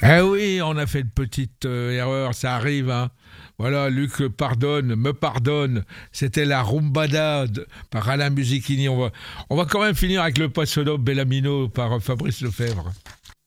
Eh oui, on a fait une petite erreur, ça arrive, hein. Voilà, Luc me pardonne. C'était la Rumbada par Alain Musichini. On va quand même finir avec le Passo Doble Bellamino par Fabrice Lefebvre.